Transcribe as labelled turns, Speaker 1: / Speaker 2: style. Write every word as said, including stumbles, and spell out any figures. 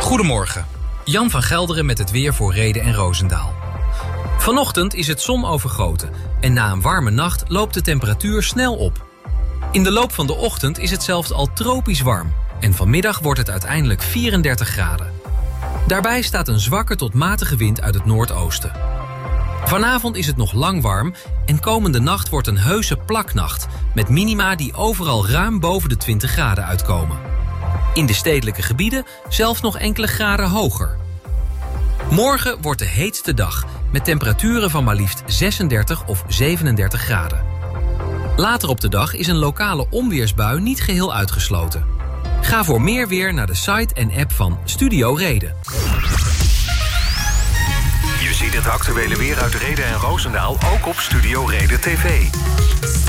Speaker 1: Goedemorgen. Jan van Gelderen met het weer voor Rheden en Roosendaal. Vanochtend is het zonovergoten en na een warme nacht loopt de temperatuur snel op. In de loop van de ochtend is het zelfs al tropisch warm en vanmiddag wordt het uiteindelijk vierendertig graden. Daarbij staat een zwakke tot matige wind uit het noordoosten. Vanavond is het nog lang warm en komende nacht wordt een heuse plaknacht met minima die overal ruim boven de twintig graden uitkomen. In de stedelijke gebieden zelfs nog enkele graden hoger. Morgen wordt de heetste dag met temperaturen van maar liefst zesendertig of zevenendertig graden. Later op de dag is een lokale onweersbui niet geheel uitgesloten. Ga voor meer weer naar de site en app van Studio Reden.
Speaker 2: Je ziet het actuele weer uit Rheden en Roosendaal ook op Studio Reden T V.